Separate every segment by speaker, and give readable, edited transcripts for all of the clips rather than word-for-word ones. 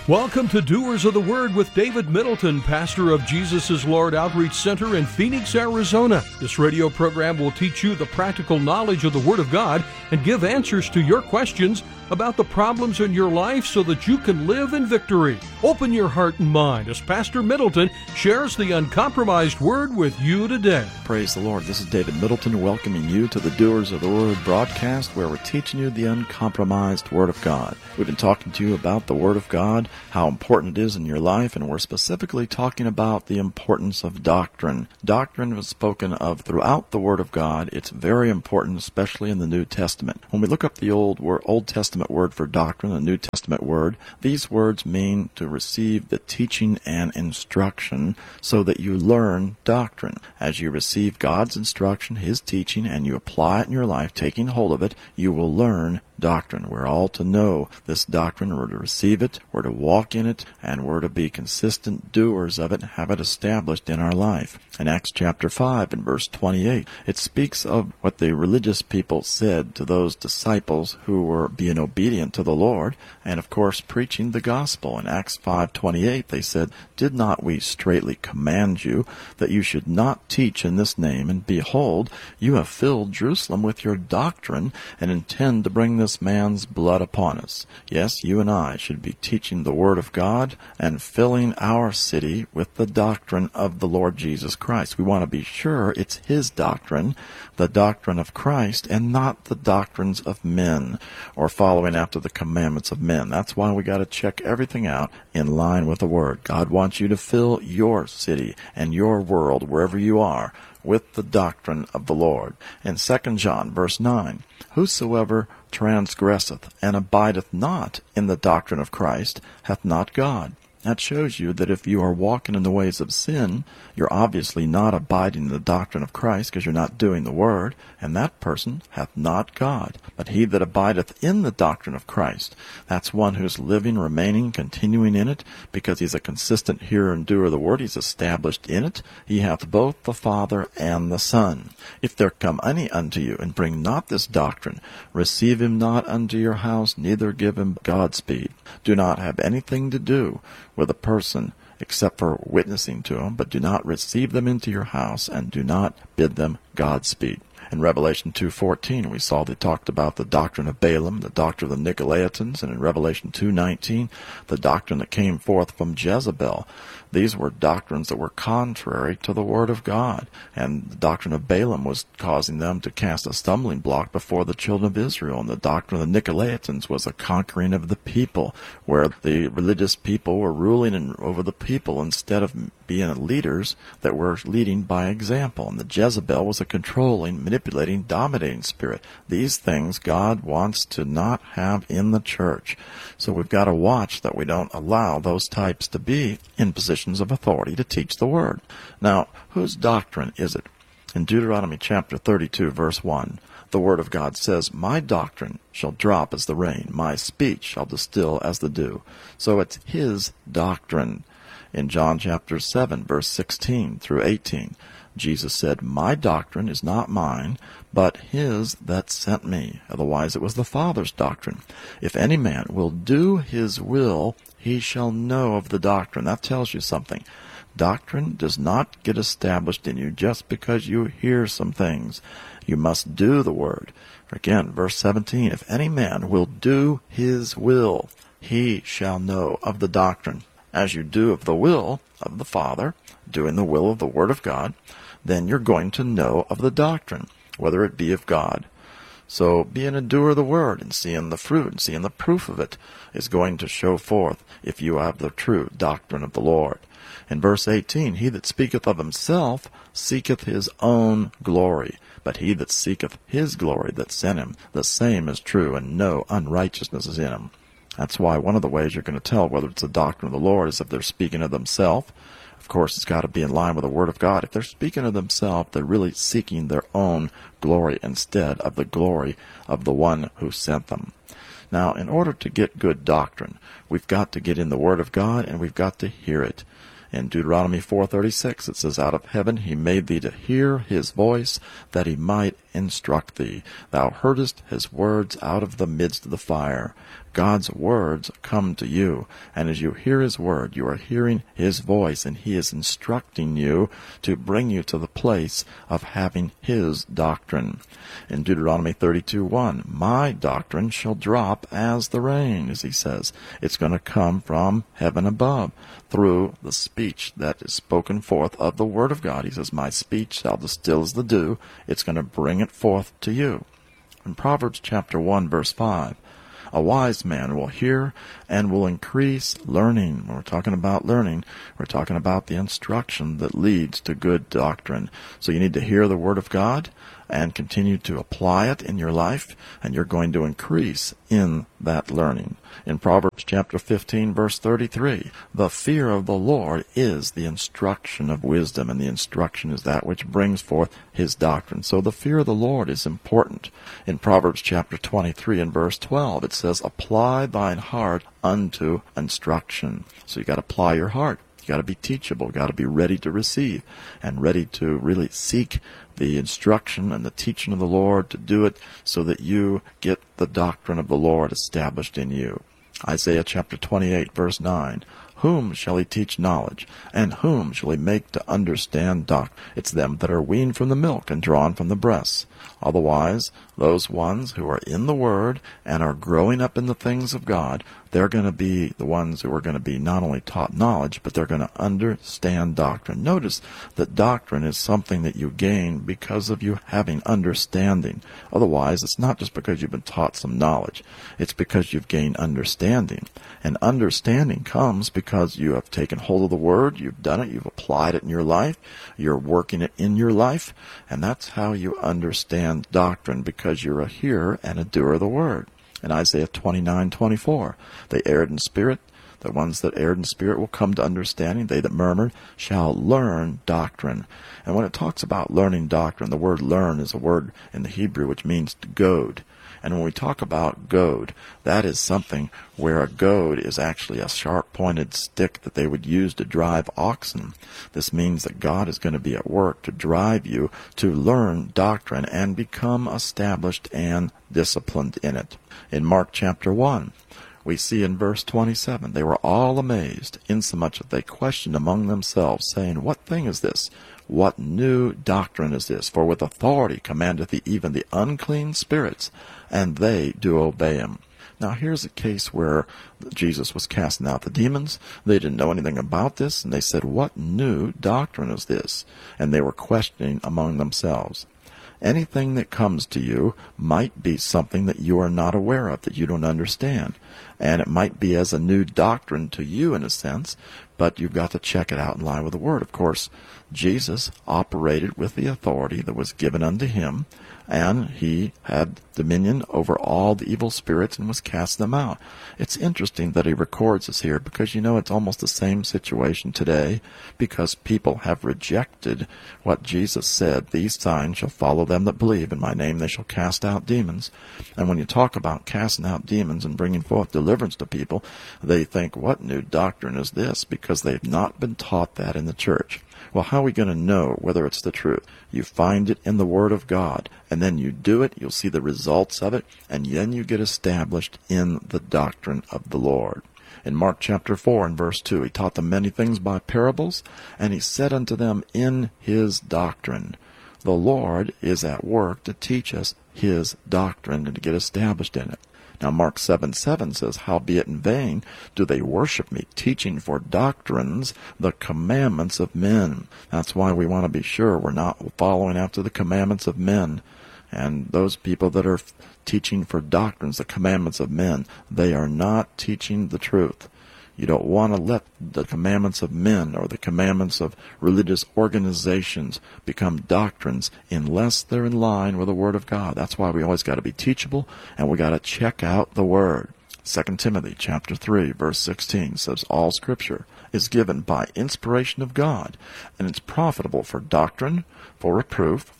Speaker 1: Welcome to Doers of the Word with David Middleton, pastor of Jesus is Lord Outreach Center in Phoenix, Arizona. This radio program will teach you the practical knowledge of the Word of God and give answers to your questions about the problems in your life so that you can live in victory. Open your heart and mind as Pastor Middleton shares the uncompromised Word with you today.
Speaker 2: Praise the Lord. This is David Middleton welcoming you to the Doers of the Word broadcast, where we're teaching you the uncompromised Word of God. We've been talking to you about the Word of God, how important it is in your life, and we're specifically talking about the importance of doctrine. Doctrine was spoken of throughout the Word of God. It's very important, especially in the New Testament. When we look up the Old Testament word for doctrine, the New Testament word, these words mean to receive the teaching and instruction so that you learn doctrine. As you receive God's instruction, His teaching, and you apply it in your life, taking hold of it, you will learn doctrine. We're all to know this doctrine, we're to receive it, we're to walk in it, and we're to be consistent doers of it and have it established in our life. In Acts chapter 5 and verse 28, it speaks of what the religious people said to those disciples who were being obedient to the Lord and, of course, preaching the gospel. In Acts 5:28, they said, "Did not we straitly command you that you should not teach in this name? And behold, you have filled Jerusalem with your doctrine and intend to bring this man's blood upon us." Yes, you and I should be teaching the Word of God and filling our city with the doctrine of the Lord Jesus Christ. We want to be sure it's His doctrine, the doctrine of Christ, and not the doctrines of men or following after the commandments of men. That's why we got to check everything out in line with the Word. God wants you to fill your city and your world, wherever you are, with the doctrine of the Lord. In 2 John verse 9, "Whosoever transgresseth and abideth not in the doctrine of Christ hath not God." That shows you that if you are walking in the ways of sin, you're obviously not abiding in the doctrine of Christ because you're not doing the Word, and that person hath not God. But he that abideth in the doctrine of Christ, that's one who's living, remaining, continuing in it, because he's a consistent hearer and doer of the Word. He's established in it. He hath both the Father and the Son. "If there come any unto you, and bring not this doctrine, receive him not unto your house, neither give him Godspeed." Do not have anything to do with a person except for witnessing to them, but do not receive them into your house, and do not bid them Godspeed. In Revelation 2:14, we saw they talked about the doctrine of Balaam, the doctrine of the Nicolaitans, and in Revelation 2:19, the doctrine that came forth from Jezebel. These were doctrines that were contrary to the Word of God, and the doctrine of Balaam was causing them to cast a stumbling block before the children of Israel, and the doctrine of the Nicolaitans was a conquering of the people, where the religious people were ruling over the people instead of being leaders that were leading by example, and the Jezebel was a controlling, manipulating, dominating spirit. These things God wants to not have in the church, so we've got to watch that we don't allow those types to be in positions of authority to teach the Word. Now, whose doctrine is it? In Deuteronomy chapter 32, verse 1, the Word of God says, "My doctrine shall drop as the rain, my speech shall distill as the dew." So it's His doctrine. In John chapter 7, verse 16 through 18, Jesus said, "My doctrine is not mine, but His that sent me." Otherwise, it was the Father's doctrine. "If any man will do His will, he shall know of the doctrine." That tells you something. Doctrine does not get established in you just because you hear some things. You must do the Word. Again, verse 17, "If any man will do His will, he shall know of the doctrine." As you do of the will of the Father, doing the will of the Word of God, then you're going to know of the doctrine, whether it be of God. So being a doer of the Word and seeing the fruit and seeing the proof of it is going to show forth if you have the true doctrine of the Lord. In verse 18, "He that speaketh of himself seeketh his own glory, but he that seeketh His glory that sent him, the same is true, and no unrighteousness is in him." That's why one of the ways you're going to tell whether it's the doctrine of the Lord is if they're speaking of themselves. Of course, it's got to be in line with the Word of God. If they're speaking of themselves, they're really seeking their own glory instead of the glory of the one who sent them. Now, in order to get good doctrine, we've got to get in the Word of God, and we've got to hear it. In Deuteronomy 4:36, it says, "Out of heaven He made thee to hear His voice, that He might instruct thee. Thou heardest his words out of the midst of the fire. God's words come to you, and as you hear his word, you are hearing his voice, and he is instructing you to bring you to the place of having his doctrine. In Deuteronomy 32:1, my doctrine shall drop as the rain, as he says. It's going to come from heaven above through the speech that is spoken forth of the word of God. He says, my speech shall distill as the dew. It's going to bring it forth to you. In Proverbs chapter 1, verse 5, a wise man will hear and will increase learning. When we're talking about learning, we're talking about the instruction that leads to good doctrine. So you need to hear the Word of God and continue to apply it in your life, and you're going to increase in that learning. In Proverbs chapter 15, verse 33, the fear of the Lord is the instruction of wisdom, and the instruction is that which brings forth his doctrine. So the fear of the Lord is important. In Proverbs chapter 23 and verse 12, it says, apply thine heart unto instruction. So you got to apply your heart. You got to be teachable. You got to be ready to receive and ready to really seek the instruction and the teaching of the Lord, to do it so that you get the doctrine of the Lord established in you. Isaiah chapter 28, verse 9, whom shall he teach knowledge, and whom shall he make to understand doctrine? It's them that are weaned from the milk and drawn from the breasts. Otherwise, those ones who are in the Word and are growing up in the things of God, they're going to be the ones who are going to be not only taught knowledge, but they're going to understand doctrine. Notice that doctrine is something that you gain because of you having understanding. Otherwise, it's not just because you've been taught some knowledge. It's because you've gained understanding. And understanding comes because you have taken hold of the Word, you've done it, you've applied it in your life, you're working it in your life, and that's how you understand doctrine, because you're a hearer and a doer of the Word. In Isaiah 29:24, they erred in spirit. The ones that erred in spirit will come to understanding. They that murmured shall learn doctrine. And when it talks about learning doctrine, the word learn is a word in the Hebrew which means to goad. And when we talk about goad, that is something where a goad is actually a sharp-pointed stick that they would use to drive oxen. This means that God is going to be at work to drive you to learn doctrine and become established and disciplined in it. In Mark chapter 1, we see in verse 27, they were all amazed, insomuch that they questioned among themselves, saying, what thing is this? What new doctrine is this? For with authority commandeth he even the unclean spirits, and they do obey him. Now here's a case where Jesus was casting out the demons. They didn't know anything about this, and they said, what new doctrine is this? And they were questioning among themselves. Anything that comes to you might be something that you are not aware of, that you don't understand. And it might be as a new doctrine to you in a sense, but you've got to check it out in line with the Word. Of course, Jesus operated with the authority that was given unto him, and he had dominion over all the evil spirits and was casting them out. It's interesting that he records this here, because you know it's almost the same situation today, because people have rejected what Jesus said, these signs shall follow them that believe, in my name they shall cast out demons. And when you talk about casting out demons and bringing forth deliverance to people, they think, what new doctrine is this? Because they've not been taught that in the church. Well, how are we going to know whether it's the truth? You find it in the Word of God, and then you do it, you'll see the results of it, and then you get established in the doctrine of the Lord. In Mark chapter 4 and verse 2, he taught them many things by parables, and he said unto them in his doctrine. The Lord is at work to teach us his doctrine and to get established in it. Now Mark 7:7 says, howbeit in vain do they worship me, teaching for doctrines the commandments of men. That's why we want to be sure we're not following after the commandments of men. And those people that are teaching for doctrines, the commandments of men, they are not teaching the truth. You don't want to let the commandments of men or the commandments of religious organizations become doctrines unless they're in line with the Word of God. That's why we always got to be teachable, and we got to check out the Word. 2 Timothy chapter 3, verse 16 says, all Scripture is given by inspiration of God, and it's profitable for doctrine, for reproof, for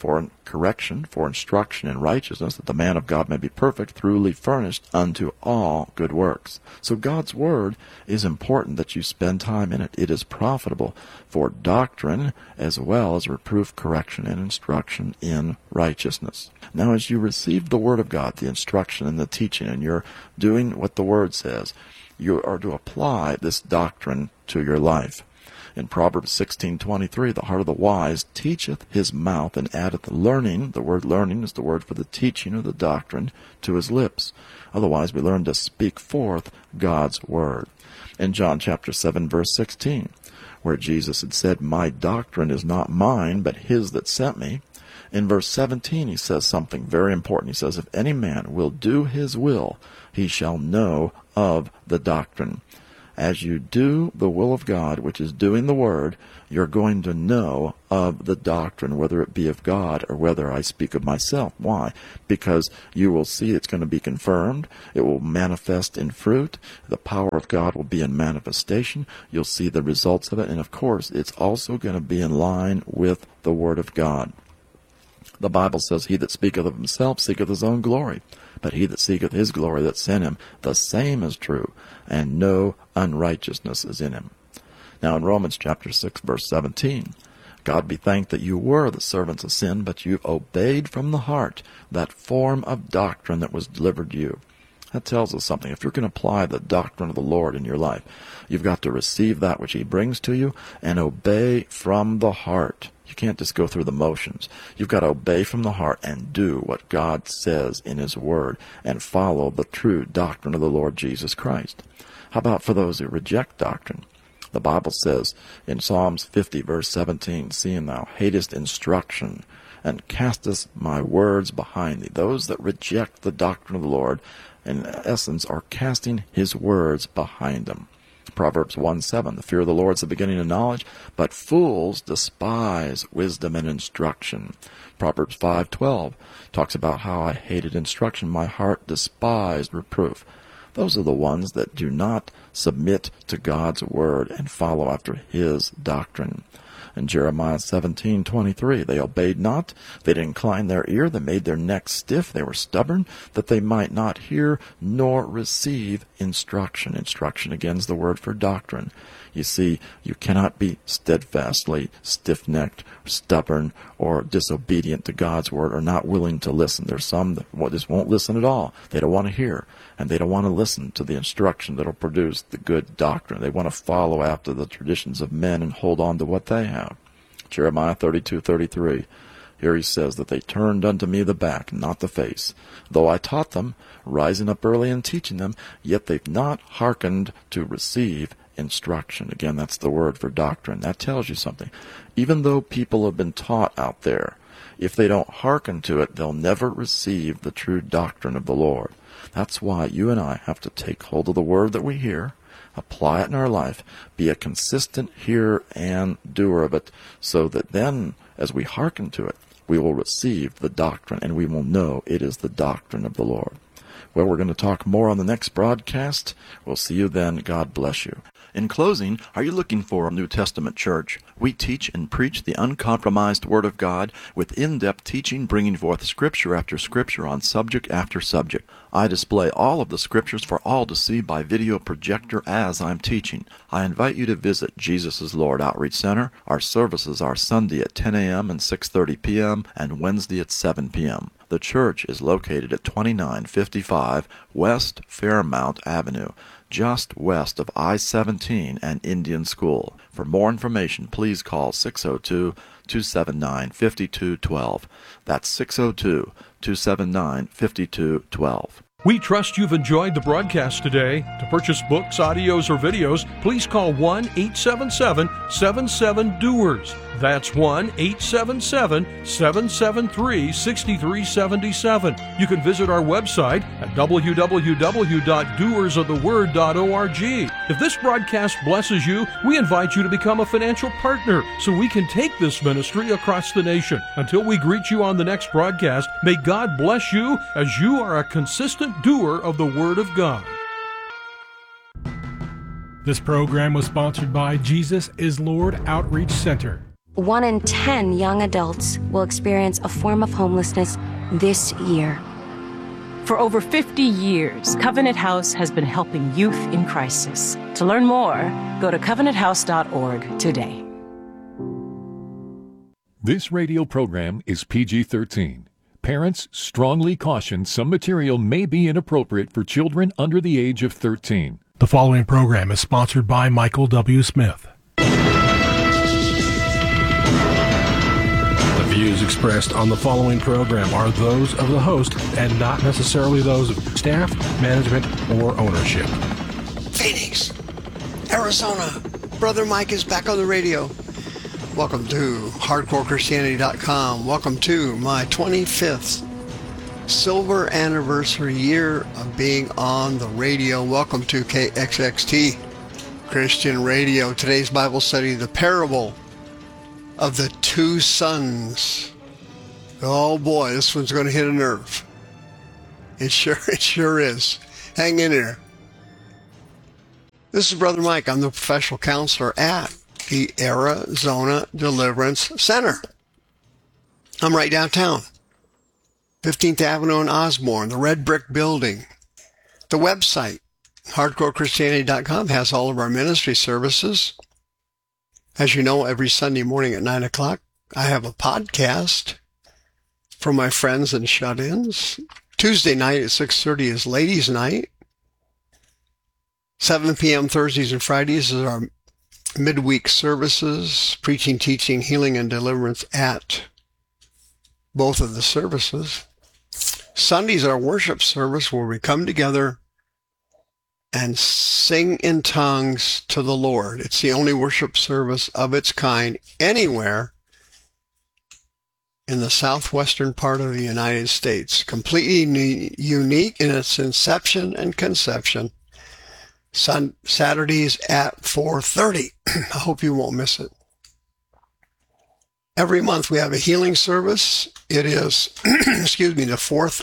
Speaker 2: correction, for instruction in righteousness, that the man of God may be perfect, truly furnished unto all good works. So God's Word is important that you spend time in it. It is profitable for doctrine as well as reproof, correction, and instruction in righteousness. Now, as you receive the Word of God, the instruction and the teaching, and you're doing what the Word says, you are to apply this doctrine to your life. In Proverbs 16:23, the heart of the wise teacheth his mouth, and addeth learning. The word learning is the word for the teaching of the doctrine, to his lips. Otherwise, we learn to speak forth God's word. In John chapter 7, verse 16, where Jesus had said, my doctrine is not mine, but his that sent me. In verse 17, he says something very important. He says, if any man will do his will, he shall know of the doctrine. As you do the will of God, which is doing the Word, you're going to know of the doctrine, whether it be of God or whether I speak of myself. Why? Because you will see it's going to be confirmed. It will manifest in fruit. The power of God will be in manifestation. You'll see the results of it. And of course, it's also going to be in line with the Word of God. The Bible says, he that speaketh of himself seeketh his own glory. But he that seeketh his glory that sent him, the same is true, and no unrighteousness is in him. Now in Romans chapter 6, verse 17, God be thanked that you were the servants of sin, but you've obeyed from the heart that form of doctrine that was delivered to you. That tells us something. If you're going to apply the doctrine of the Lord in your life, you've got to receive that which he brings to you and obey from the heart. You can't just go through the motions. You've got to obey from the heart and do what God says in his word and follow the true doctrine of the Lord Jesus Christ. How about for those who reject doctrine? The Bible says in Psalms 50, verse 17, seeing thou hatest instruction and castest my words behind thee. Those that reject the doctrine of the Lord, in essence, are casting his words behind them. Proverbs 1:7, the fear of the Lord is the beginning of knowledge, but fools despise wisdom and instruction. Proverbs 5:12 talks about how I hated instruction, my heart despised reproof. Those are the ones that do not submit to God's word and follow after his doctrine. In Jeremiah 17:23, they obeyed not, they did incline their ear, they made their necks stiff, they were stubborn, that they might not hear nor receive instruction. Instruction, again, is the word for doctrine. You see, you cannot be steadfastly stiff-necked, stubborn, or disobedient to God's word, or not willing to listen. There's some that just won't listen at all. They don't want to hear, and they don't want to listen to the instruction that will produce the good doctrine. They want to follow after the traditions of men and hold on to what they have. Jeremiah 32:33. Here he says that they turned unto me the back, not the face. Though I taught them, rising up early and teaching them, yet they've not hearkened to receive instruction. Again, that's the word for doctrine. That tells you something. Even though people have been taught out there, if they don't hearken to it, they'll never receive the true doctrine of the Lord. That's why you and I have to take hold of the word that we hear, apply it in our life, be a consistent hearer and doer of it, so that then, as we hearken to it, we will receive the doctrine, and we will know it is the doctrine of the Lord. Well, we're going to talk more on the next broadcast. We'll see you then. God bless you. In closing, are you looking for a New Testament church? We teach and preach the uncompromised Word of God with in-depth teaching, bringing forth Scripture after Scripture on subject after subject. I display all of the Scriptures for all to see by video projector as I'm teaching. I invite you to visit Jesus is Lord Outreach Center. Our services are Sunday at 10 a.m. and 6:30 p.m. and Wednesday at 7 p.m. The church is located at 2955 West Fairmount Avenue, just west of I-17 and Indian School. For more information, please call 602-279-5212. That's 602-279-5212.
Speaker 1: We trust you've enjoyed the broadcast today. To purchase books, audios, or videos, please call 1-877-77-DOERS. That's 1-877-773-6377. You can visit our website at www.doersoftheword.org. If this broadcast blesses you, we invite you to become a financial partner so we can take this ministry across the nation. Until we greet you on the next broadcast, may God bless you as you are a consistent doer of the Word of God.
Speaker 3: This program was sponsored by Jesus is Lord Outreach Center. 1 in 10 young adults will experience a form of homelessness this year.
Speaker 4: For over 50 years, Covenant House has been helping youth in crisis. To learn more, go to covenanthouse.org today.
Speaker 5: This radio program is PG-13. Parents strongly caution some material may be inappropriate for children under the age of 13.
Speaker 6: The following program is sponsored by Michael W. Smith. The views expressed on the following program are those of the host and not necessarily those of staff, management, or ownership.
Speaker 7: Phoenix, Arizona. Brother Mike is back on the radio. Welcome to HardcoreChristianity.com. Welcome to my 25th silver anniversary year of being on the radio. Welcome to KXXT Christian Radio. Today's Bible study, the parable of the two sons. Oh boy, this one's going to hit a nerve. It sure is. Hang in there. This is Brother Mike. I'm the professional counselor at the Arizona Deliverance Center. I'm right downtown. 15th Avenue in Osborne, the red brick building. The website, HardcoreChristianity.com, has all of our ministry services. As you know, every Sunday morning at 9 o'clock, I have a podcast for my friends and shut-ins. Tuesday night at 6:30 is Ladies' Night. 7 p.m. Thursdays and Fridays is our midweek services, preaching, teaching, healing, and deliverance at both of the services. Sundays are worship service where we come together and sing in tongues to the Lord. It's the only worship service of its kind anywhere in the southwestern part of the United States. Completely unique in its inception and conception. Saturdays at 4:30. I hope you won't miss it. Every month we have a healing service. It is, the fourth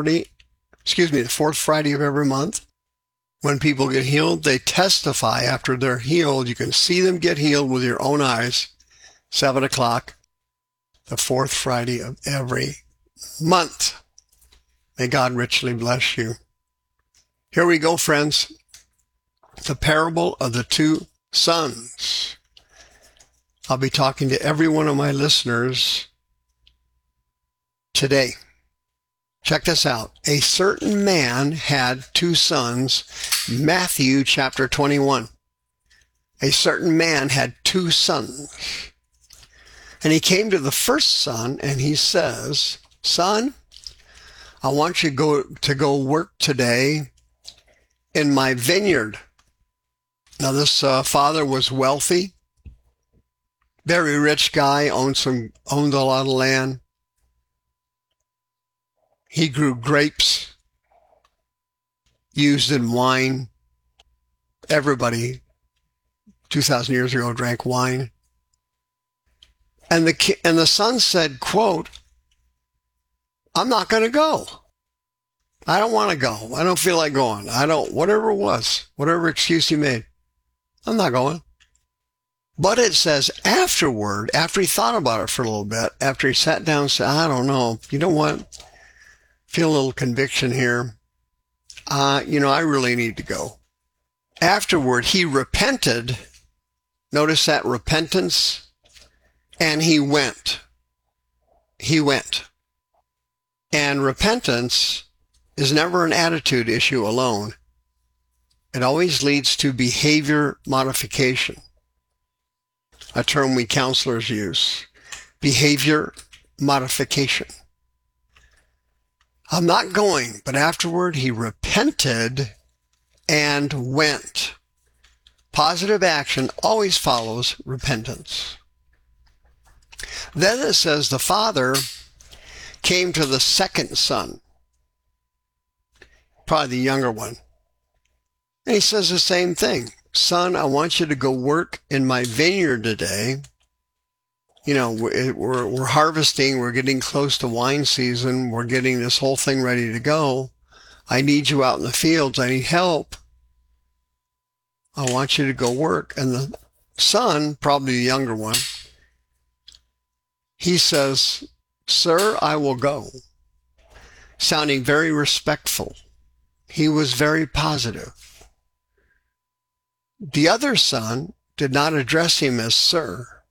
Speaker 7: Friday of every month. When people get healed, they testify after they're healed. You can see them get healed with your own eyes. 7 o'clock, the fourth Friday of every month. May God richly bless you. Here we go, friends. The parable of the two sons. I'll be talking to every one of my listeners today. Check this out. A certain man had two sons. Matthew chapter 21. A certain man had two sons. And he came to the first son and he says, "Son, I want you to go work today in my vineyard." Now this father was wealthy, very rich guy, owned a lot of land. He grew grapes, used in wine. Everybody 2,000 years ago drank wine. And the son said, quote, "I'm not going to go. I don't want to go. I don't feel like going. Whatever it was, whatever excuse he made. I'm not going." But it says afterward, after he thought about it for a little bit, after he sat down and said, "I don't know, you know what? Feel a little conviction here. I really need to go." Afterward, he repented. Notice that repentance. And he went. He went. And repentance is never an attitude issue alone. It always leads to behavior modification, a term we counselors use. Behavior modification. I'm not going, but afterward he repented and went. Positive action always follows repentance. Then it says the father came to the second son, probably the younger one. And he says the same thing. "Son, I want you to go work in my vineyard today. We're harvesting. We're getting close to wine season. We're getting this whole thing ready to go. I need you out in the fields. I need help. I want you to go work." And the son, probably the younger one, he says, "Sir, I will go," sounding very respectful. He was very positive. The other son did not address him as sir.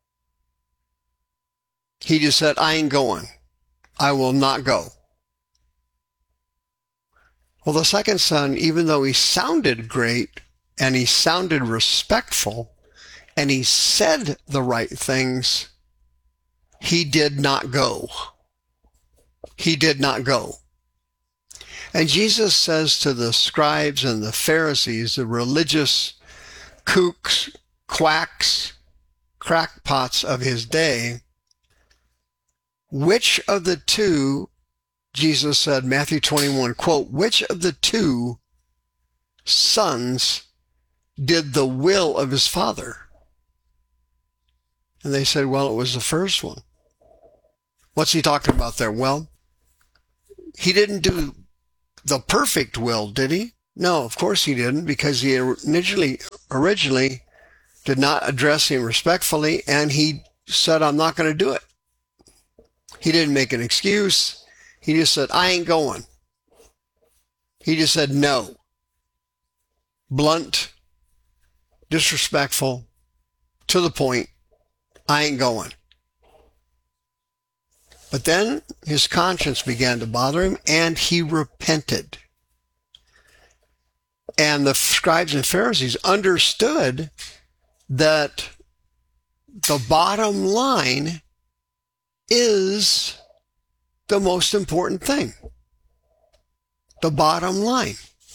Speaker 7: He just said, "I ain't going. I will not go." Well, the second son, even though he sounded great and he sounded respectful and he said the right things, he did not go. He did not go. And Jesus says to the scribes and the Pharisees, the religious kooks, quacks, crackpots of his day, which of the two, Jesus said, Matthew 21, quote, which of the two sons did the will of his father? And they said, well, it was the first one. What's he talking about there? Well, he didn't do the perfect will, did he? No, of course he didn't, because he originally did not address him respectfully, and he said, I'm not going to do it. He didn't make an excuse. He just said, I ain't going. He just said no. Blunt, disrespectful, to the point, I ain't going. But then his conscience began to bother him, and he repented. And the scribes and Pharisees understood that the bottom line is the most important thing. The bottom line.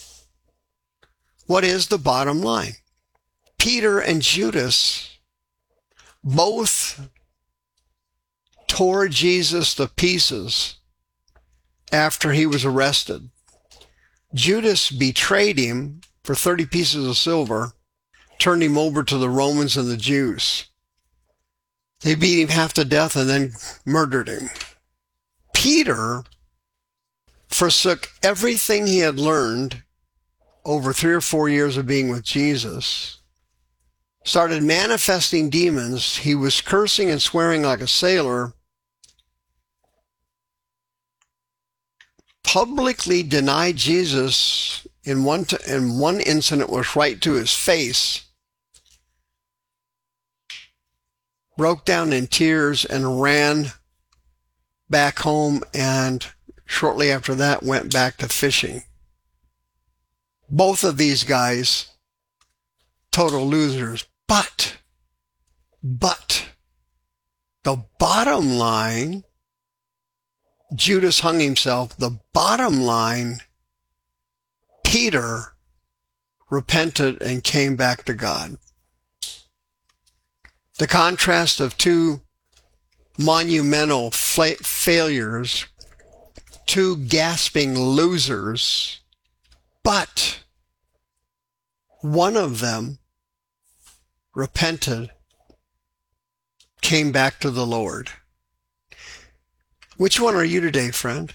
Speaker 7: What is the bottom line? Peter and Judas both tore Jesus to pieces after he was arrested. Judas betrayed him for 30 pieces of silver, turned him over to the Romans and the Jews. They beat him half to death and then murdered him. Peter forsook everything he had learned over 3 or 4 years of being with Jesus, started manifesting demons. He was cursing and swearing like a sailor, publicly denied Jesus in one incident, was right to his face, broke down in tears and ran back home, and shortly after that went back to fishing. Both of these guys, total losers. But the bottom line, Judas hung himself. The bottom line, Peter repented and came back to God. The contrast of two monumental failures, two gasping losers, but one of them repented, came back to the Lord. Which one are you today, friend?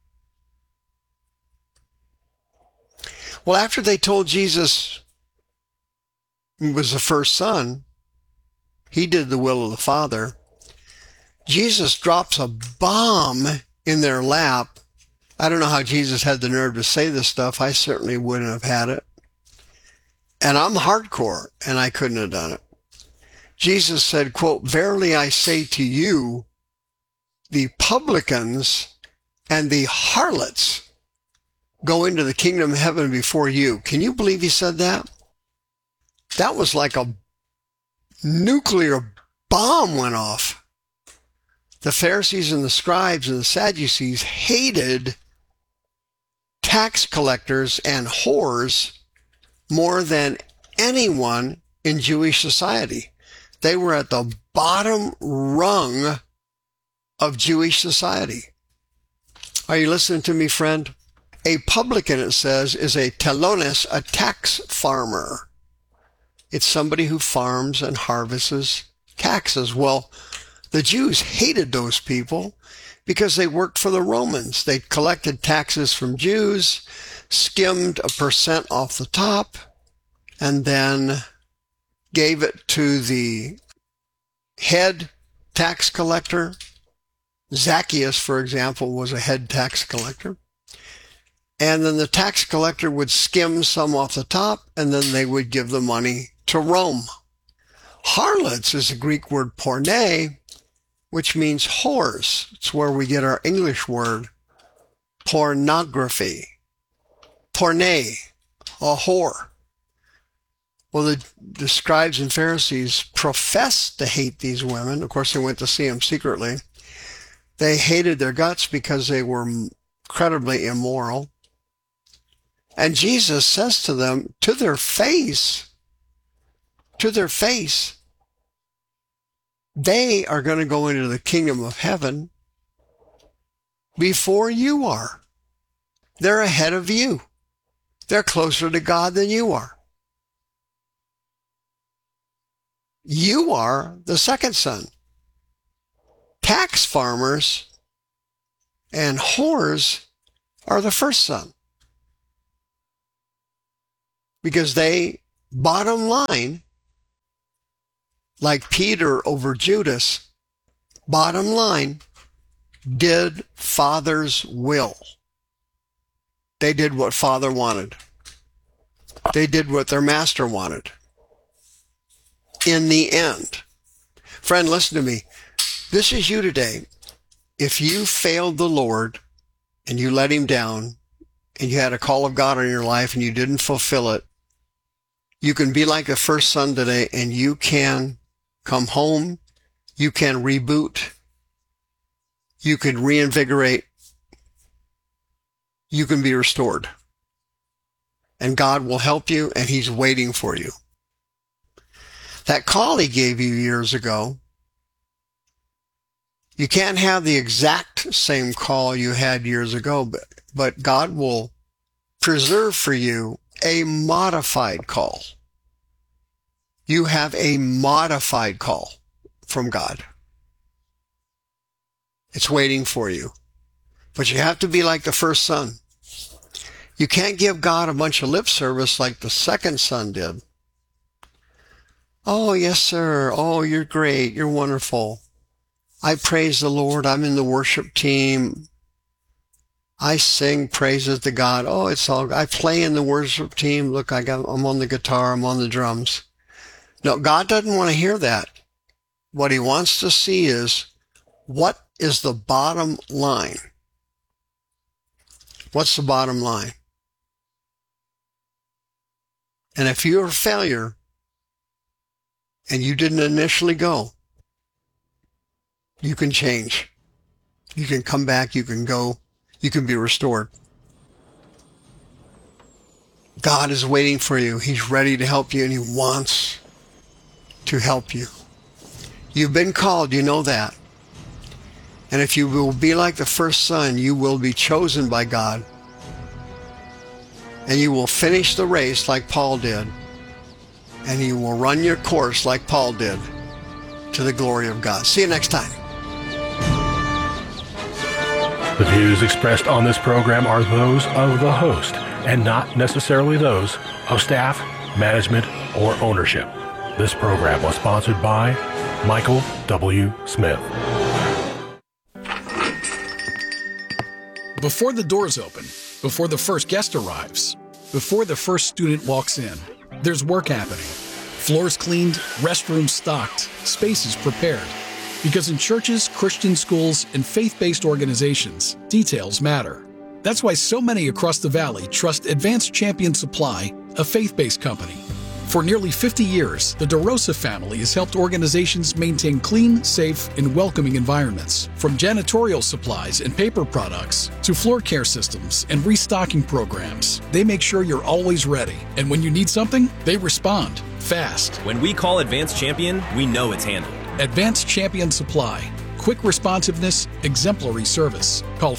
Speaker 7: Well, after they told Jesus he was the first son, he did the will of the Father, Jesus drops a bomb in their lap. I don't know how Jesus had the nerve to say this stuff. I certainly wouldn't have had it. And I'm hardcore, and I couldn't have done it. Jesus said, quote, verily I say to you, the publicans and the harlots go into the kingdom of heaven before you. Can you believe he said that? That was like a nuclear bomb went off. The Pharisees and the scribes and the Sadducees hated tax collectors and whores more than anyone in Jewish society. They were at the bottom rung of Jewish society. Are you listening to me, friend? A publican, it says, is a telones, a tax farmer. It's somebody who farms and harvests taxes. Well, the Jews hated those people because they worked for the Romans. They collected taxes from Jews, skimmed a percent off the top, and then gave it to the head tax collector, Zacchaeus, for example, was a head tax collector. And then the tax collector would skim some off the top, and then they would give the money to Rome. Harlots is a Greek word porne, which means whores. It's where we get our English word pornography. Porne, a whore. Well, the scribes and Pharisees professed to hate these women. Of course, they went to see them secretly. They hated their guts because they were incredibly immoral. And Jesus says to them, to their face, they are going to go into the kingdom of heaven before you are. They're ahead of you. They're closer to God than you are. You are the second son. Tax farmers and whores are the first son. Because they, bottom line, like Peter over Judas, bottom line, did Father's will. They did what Father wanted. They did what their master wanted. In the end, friend, listen to me. This is you today. If you failed the Lord and you let him down and you had a call of God on your life and you didn't fulfill it, you can be like the first son today and you can come home. You can reboot. You can reinvigorate. You can be restored. And God will help you, and he's waiting for you. That call he gave you years ago, you can't have the exact same call you had years ago, but God will preserve for you a modified call. You have a modified call from God. It's waiting for you. But you have to be like the first son. You can't give God a bunch of lip service like the second son did. Oh, yes, sir. Oh, you're great. You're wonderful. I praise the Lord. I'm in the worship team. I sing praises to God. Oh, it's all, I play in the worship team. Look, I'm on the guitar. I'm on the drums. No, God doesn't want to hear that. What he wants to see is, what is the bottom line? What's the bottom line? And if you're a failure and you didn't initially go, you can change. You can come back. You can go. You can be restored. God is waiting for you. He's ready to help you, and he wants to help you. You've been called. You know that. And if you will be like the first son, you will be chosen by God. And you will finish the race like Paul did. And you will run your course like Paul did, to the glory of God. See you next time.
Speaker 6: The views expressed on this program are those of the host and not necessarily those of staff, management, or ownership. This program was sponsored by Michael W. Smith.
Speaker 8: Before the doors open, before the first guest arrives, before the first student walks in, there's work happening. Floors cleaned, restrooms stocked, spaces prepared. Because in churches, Christian schools, and faith-based organizations, details matter. That's why so many across the valley trust Advanced Champion Supply, a faith-based company. For nearly 50 years, the DeRosa family has helped organizations maintain clean, safe, and welcoming environments. From janitorial supplies and paper products to floor care systems and restocking programs, they make sure you're always ready. And when you need something, they respond fast.
Speaker 9: When we call Advanced Champion, we know it's handled.
Speaker 8: Advanced Champion Supply. Quick responsiveness, exemplary service. Call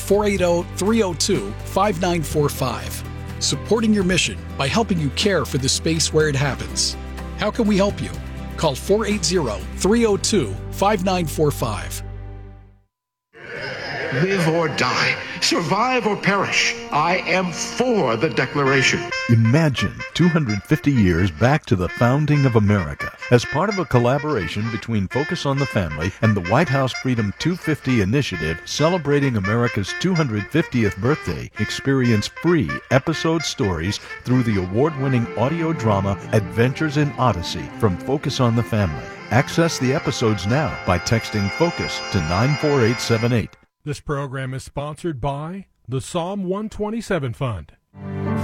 Speaker 8: 480-302-5945. Supporting your mission by helping you care for the space where it happens. How can we help you? Call 480-302-5945.
Speaker 10: Live or die, survive or perish, I am for the Declaration.
Speaker 11: Imagine 250 years back to the founding of America. As part of a collaboration between Focus on the Family and the White House Freedom 250 initiative celebrating America's 250th birthday, experience free episode stories through the award-winning audio drama Adventures in Odyssey from Focus on the Family. Access the episodes now by texting FOCUS to 94878.
Speaker 6: This program is sponsored by the Psalm 127 Fund.